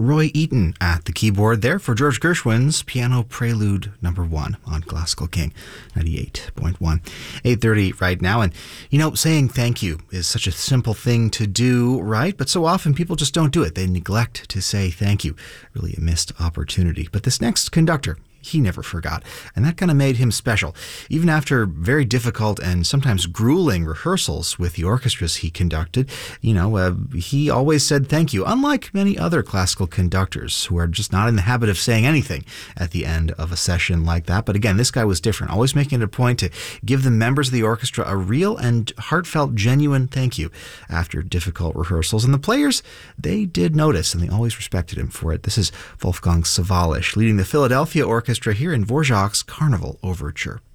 Roy Eaton at the keyboard there for George Gershwin's Piano Prelude No. 1 on Classical King 98.1. 8:30 right now. And, saying thank you is such a simple thing to do, right? But so often people just don't do it. They neglect to say thank you. Really a missed opportunity. But this next conductor, he never forgot. And that kind of made him special. Even after very difficult and sometimes grueling rehearsals with the orchestras he conducted, he always said thank you, unlike many other classical conductors who are just not in the habit of saying anything at the end of a session like that. But again, this guy was different, always making it a point to give the members of the orchestra a real and heartfelt, genuine thank you after difficult rehearsals. And the players, they did notice, and they always respected him for it. This is Wolfgang Sawallisch leading the Philadelphia Orchestra here in Dvorak's Carnival Overture.